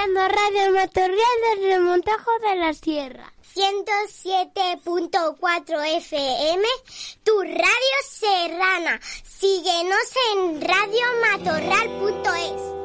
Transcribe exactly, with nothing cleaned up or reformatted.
escuchando Radio Matorral desde Montajo de la Sierra. ciento siete punto cuatro F M, tu radio serrana. Síguenos en radio matorral punto es.